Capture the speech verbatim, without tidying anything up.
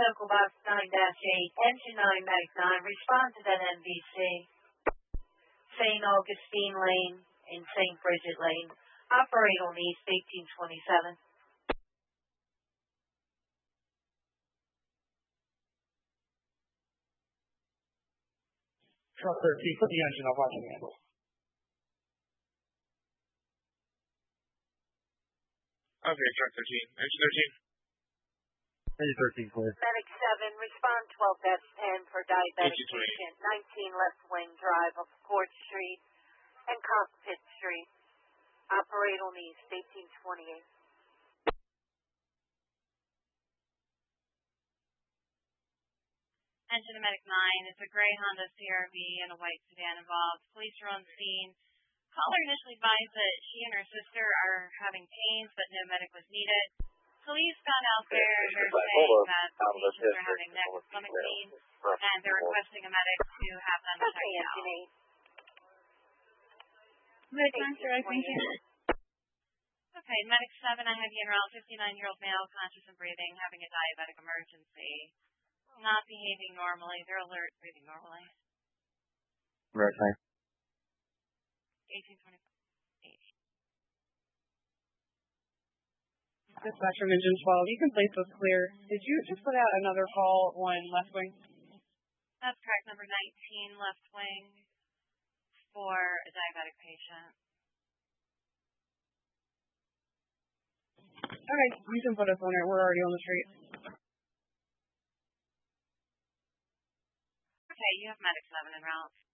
Medical Box nine dash eight, Engine nine, Medic nine, respond to that N V C. Saint Augustine Lane in Saint Bridget Lane. Operator needs eighteen twenty-seven. Truck thirteen, put the engine up, watch the handle. Okay, truck thirteen. Engine thirteen. Engine thirteen, clear. Medic seven, respond twelve dash ten for diabetic patient, nineteen Left Wing Drive of Court Street and Cockpit Street. Operator needs eighteen twenty-eight. Engine to Medic nine, it's a gray Honda C R V and a white sedan involved. Police are on scene. Caller initially advised that she and her sister are having pains, but no medic was needed. Police got out there and they're saying that the patients are having neck and stomach pain, and they're requesting a medic to have them checked out. Medic nine, sir, I think you. Okay, Medic seven, I have you en route, fifty-nine-year-old male, conscious and breathing, having a diabetic emergency. Not behaving normally. They're alert, breathing normally. Right time. eighteen twenty-five. Dispatcher Engine twelve, you can place those clear. Did you just put out another call on Left Wing? That's correct, number nineteen, Left Wing, for a diabetic patient. Okay, you can put us on it. We're already on the street. Okay, you have Medic seven en route.